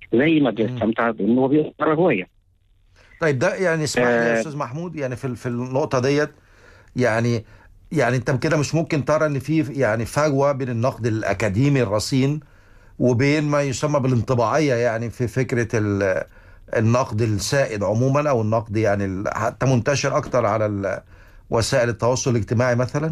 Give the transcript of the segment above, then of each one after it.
زي ما بيستمتع بانه هو بيقرا روايه. طيب ده يعني اسمح لي يا استاذ محمود، يعني في النقطه ديت، يعني يعني انت كده مش ممكن ترى ان في يعني فجوه بين النقد الاكاديمي الرصين وبين ما يسمى بالانطباعيه، يعني في فكره النقد السائد عموما، او النقد يعني حتى منتشر اكتر على وسائل التواصل الاجتماعي مثلا؟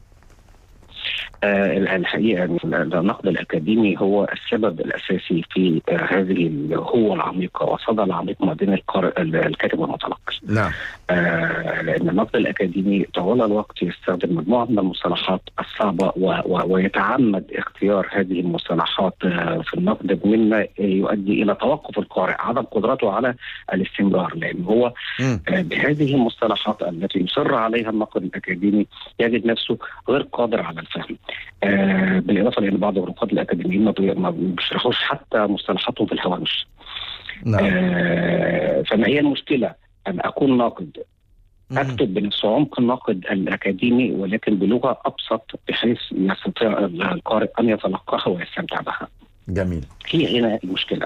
الحقيقة أن النقد الأكاديمي هو السبب الأساسي في هذه الهوة العميقة والصدى العميق ما بين الكاتب والمتلقي. نعم. لأن النقد الأكاديمي طوال الوقت يستخدم مجموعة من المصطلحات الصعبة ويتعمد اختيار هذه المصطلحات في النقد، مما يؤدي إلى توقف القارئ، عدم قدرته على الاستمرار، لأن هو بهذه المصطلحات التي يصر عليها النقد الأكاديمي يجد نفسه غير قادر على الفهم. بالإضافة لأن بعض النقاد الأكاديميين ما بيشرحوش حتى مصطلحاتهم في الهوامش. نعم. فما هي المشكلة؟ أن أكون ناقد أكتب بنفس عمق الناقد الأكاديمي ولكن بلغة أبسط بحيث يستطيع القارئ أن يتلقاها ويستمتع بها. جميل. هي هنا المشكلة.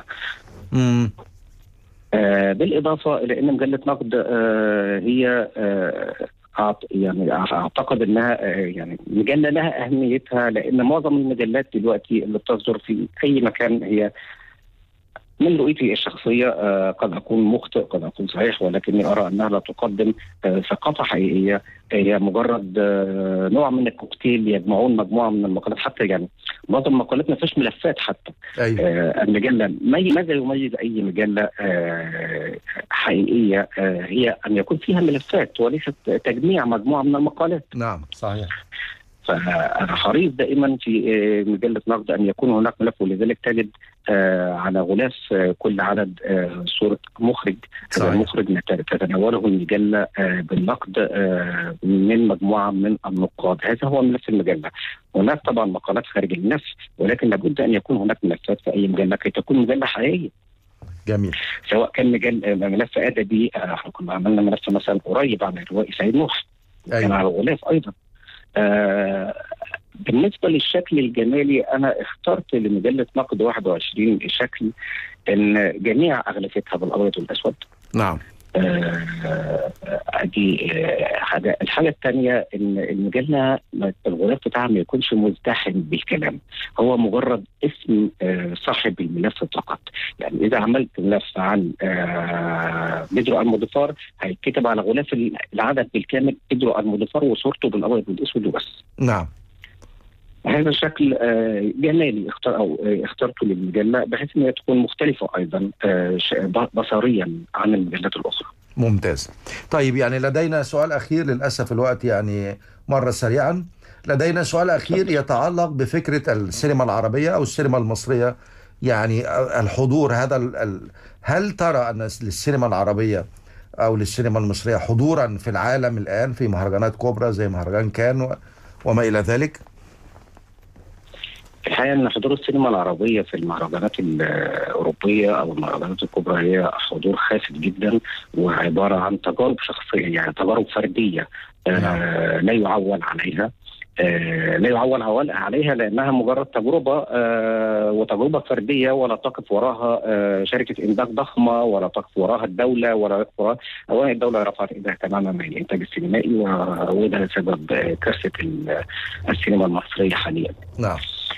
بالإضافة إلى أن مجلة نقد هي يعني اعتقد انها يعني مجله لها اهميتها، لان معظم المجلات دلوقتي اللي بتصدر في اي مكان هي من رؤيتي الشخصيه قد اكون مخطئ قد اكون صحيح، ولكني ارى انها لا تقدم ثقافه حقيقيه، هي مجرد نوع من الكوكتيل يجمعون مجموعه من المقالات. حتى يعني معظم المقالات ما فيهاش ملفات حتى. أيوة. المجله ماذا يميز اي مجله حقيقيه هي ان يكون فيها ملفات وليست تجميع مجموعه من المقالات. نعم صحيح. فأنا حريص دائما في مجلة نقد أن يكون هناك ملف، ولذلك تجد على غلاف كل عدد صورة مخرج. هذا المخرج تتناوله المجلة بالنقد من مجموعة من النقاد. هذا هو ملف المجلة. هناك طبعا مقالات خارج النفس، ولكن لابد أن يكون هناك ملفات في أي مجلة كي تكون مجلة حقيقية. جميل. سواء كان ملف أدبي، احنا كنا عملنا ملف مثلا قريب عن الروائي سعيد نوح. أيوة. كان على غلاف أيضا. بالنسبة للشكل الجمالي أنا اخترت لمجلة نقد 21 شكل إن جميع أغلفتها بالأبيض والأسود. نعم. دي حاجة. الحاجة الثانية إن المجلة الغلاف بتاعها ما يكونش مزدحم بالكلام، هو مجرد اسم صاحب الملف فقط. يعني إذا عملت ملف عن بيدرو المودفار هيتكتب على غلاف العدد بالكامل بيدرو المودفار وصورته بالأبيض والأسود وبس. نعم. هذا شكل جمالي اخترته للمجلة بحيث أنها تكون مختلفة أيضا بصريا عن المجلات الأخرى. ممتاز. طيب يعني لدينا سؤال أخير، للأسف الوقت يعني مر سريعا. لدينا سؤال أخير يتعلق بفكرة السينما العربية أو السينما المصرية، يعني الحضور هذا هل ترى أن للسينما العربية أو للسينما المصرية حضورا في العالم الآن في مهرجانات كبرى زي مهرجان كان وما إلى ذلك؟ الحقيقة أن حضور السينما العربية في المهرجانات الأوروبية أو المهرجانات الكبرى هي حضور خافت جدا، وعبارة عن تجارب شخصية، يعني تجارب فردية لا يعول عليها. لا يعول عليها لأنها مجرد تجربة وتجربة فردية، ولا تقف وراها شركة إنتاج ضخمة، ولا تقف وراها الدولة، ولا تقف وراها أولا الدولة رفعت إيدها تماما من الإنتاج السينمائي، وده سبب كارثة السينما المصرية حاليا. نعم.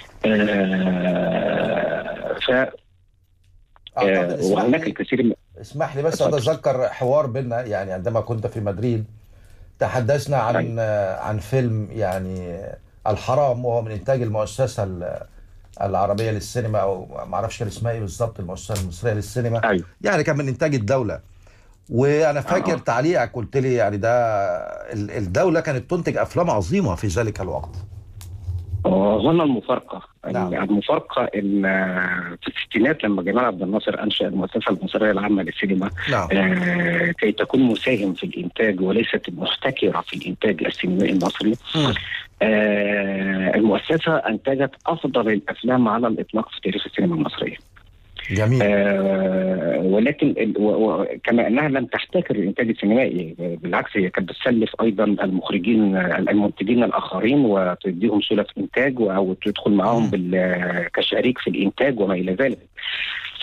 وهناك الكثير اسمح لي بس أتذكر حوار بيننا، يعني عندما كنت في مدريد تحدثنا عن فيلم يعني الحرام، وهو من إنتاج المؤسسة العربية للسينما، أو ما أعرفش كان اسمها إيه بالظبط، المؤسسة المصرية للسينما. أيوه. يعني كان من إنتاج الدولة. وأنا فاكر تعليقك قلت لي يعني ده الدولة كانت تنتج أفلام عظيمة في ذلك الوقت. هنا المفارقة. نعم. المفارقة إن في الستينات لما جمال عبد الناصر أنشأ المؤسسة المصرية العامة للسينما، نعم. كي تكون مساهم في الإنتاج وليست محتكرة في الإنتاج السينمائي المصري. المؤسسة أنتجت أفضل الأفلام على الإطلاق في تاريخ السينما المصرية. جميل. ولكن كما انها لم تحتكر الانتاج السينمائي، بالعكس هي كانت بتسلف ايضا المخرجين المنتجين الاخرين وتديهم سلف انتاج او تدخل معهم كشريك في الانتاج وما الى ذلك.